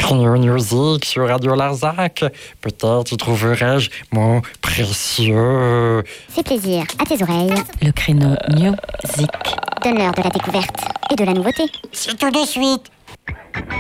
Créneau Music sur Radio Larzac. Peut-être y trouverai-je mon précieux... Fais plaisir à tes oreilles. Le Créneau Music. Donne-leur de la découverte et de la nouveauté. C'est tout de suite.